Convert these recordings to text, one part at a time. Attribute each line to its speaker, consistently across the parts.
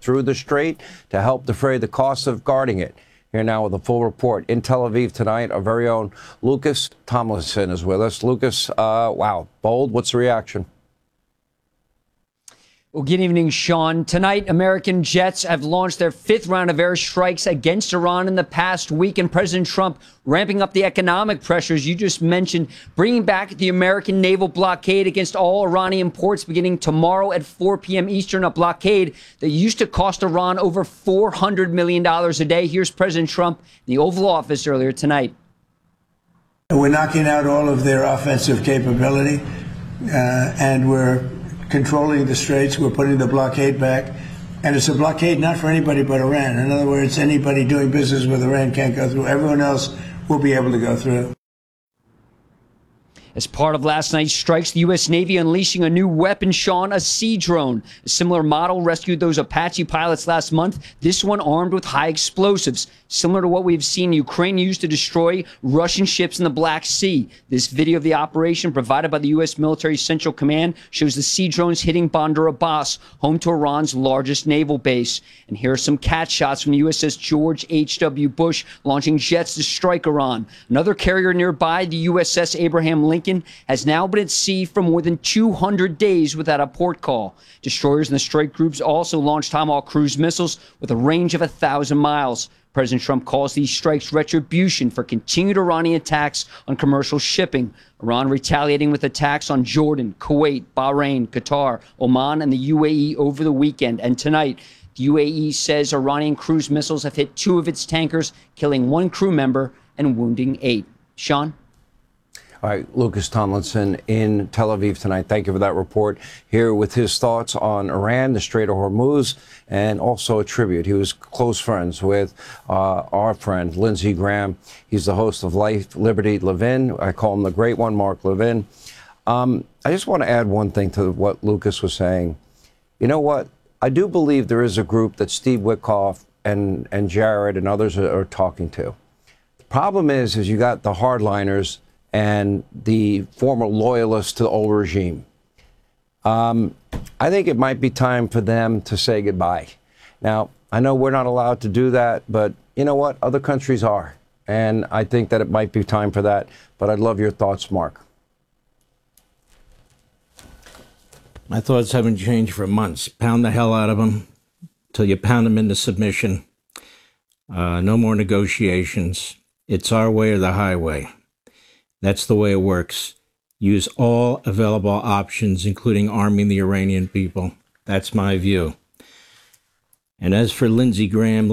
Speaker 1: through the strait to help defray the costs of guarding it. Here now with a full report in Tel Aviv tonight, our very own Lucas Tomlinson is with us. Lucas, wow, bold. What's the reaction?
Speaker 2: Well, good evening, Sean. Tonight, American jets have launched their fifth round of airstrikes against Iran in the past week, and President Trump ramping up the economic pressures you just mentioned, bringing back the American naval blockade against all Iranian ports beginning tomorrow at 4 p.m. Eastern, a blockade that used to cost Iran over $400 million a day. Here's President Trump in the Oval Office earlier tonight.
Speaker 3: We're knocking out all of their offensive capability, and we're controlling the straits. We're putting the blockade back. And it's a blockade not for anybody but Iran. In other words, anybody doing business with Iran can't go through. Everyone else will be able to go through.
Speaker 2: As part of last night's strikes, the U.S. Navy unleashing a new weapon, Sean, a sea drone. A similar model rescued those Apache pilots last month, this one armed with high explosives, similar to what we've seen Ukraine use to destroy Russian ships in the Black Sea. This video of the operation provided by the U.S. Military Central Command shows the sea drones hitting Bandar Abbas, home to Iran's largest naval base. And here are some cat shots from the USS George H.W. Bush launching jets to strike Iran. Another carrier nearby, the USS Abraham Lincoln, has now been at sea for more than 200 days without a port call. Destroyers in the strike groups also launched Tomahawk cruise missiles with a range of 1,000 miles. President Trump calls these strikes retribution for continued Iranian attacks on commercial shipping. Iran retaliating with attacks on Jordan, Kuwait, Bahrain, Qatar, Oman, and the UAE over the weekend. And tonight, the UAE says Iranian cruise missiles have hit 2 of its tankers, killing 1 crew member and wounding 8. Sean?
Speaker 1: All right, Lucas Tomlinson in Tel Aviv tonight. Thank you for that report. Here with his thoughts on Iran, the Strait of Hormuz, and also a tribute. He was close friends with our friend, Lindsey Graham. He's the host of Life, Liberty, Levin. I call him the Great One, Mark Levin. I just want to add one thing to what Lucas was saying. You know what? I do believe there is a group that Steve Witkoff and Jared and others are talking to. The problem is you got the hardliners and the former loyalists to the old regime. I think it might be time for them to say goodbye. Now, I know we're not allowed to do that, but you know what? Other countries are. And I think that it might be time for that. But I'd love your thoughts, Mark.
Speaker 4: My thoughts haven't changed for months. Pound the hell out of them till you pound them into submission. No more negotiations. It's our way or the highway. That's the way it works. Use all available options, including arming the Iranian people. That's my view. And as for Lindsey Graham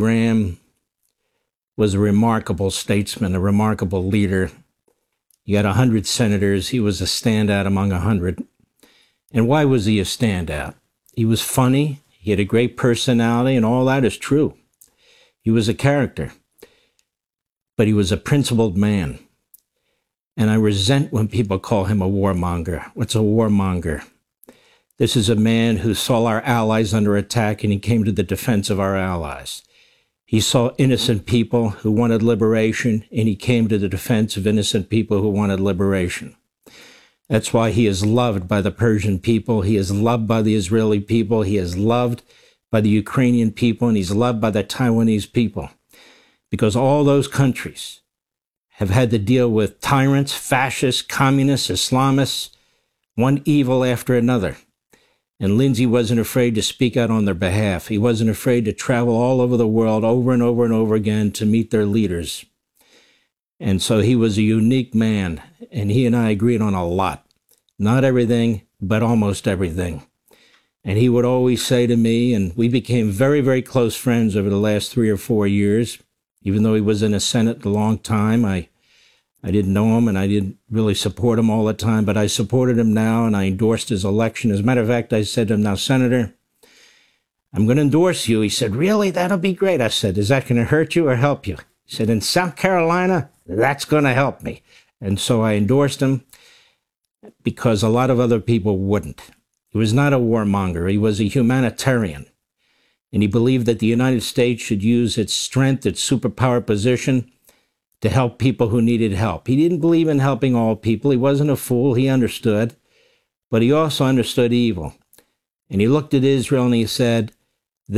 Speaker 4: was a remarkable statesman, a remarkable leader. He had 100 senators. He was a standout among 100. And why was he a standout? He was funny. He had a great personality, and all that is true. He was a character. But he was a principled man. And I resent when people call him a warmonger. What's a warmonger? This is a man who saw our allies under attack, and he came to the defense of our allies. He saw innocent people who wanted liberation, and he came to the defense of innocent people who wanted liberation. That's why he is loved by the Persian people. He is loved by the Israeli people. He is loved by the Ukrainian people, and he's loved by the Taiwanese people. Because all those countries have had to deal with tyrants, fascists, communists, Islamists, one evil after another. And Lindsey wasn't afraid to speak out on their behalf. He wasn't afraid to travel all over the world over and over and over again to meet their leaders. And so he was a unique man, and he and I agreed on a lot. Not everything, but almost everything. And he would always say to me, and we became very, very close friends over the last 3 or 4 years, even though he was in the Senate a long time. I didn't know him, and I didn't really support him all the time, but I supported him now, and I endorsed his election. As a matter of fact, I said to him, now, Senator, I'm going to endorse you. He said, really? That'll be great. I said, is that going to hurt you or help you? He said, in South Carolina, that's going to help me. And so I endorsed him because a lot of other people wouldn't. He was not a warmonger. He was a humanitarian. And he believed that the United States should use its strength, its superpower position, to help people who needed help. He didn't believe in helping all people. He wasn't a fool. He understood. But he also understood evil. And he looked at Israel and he said,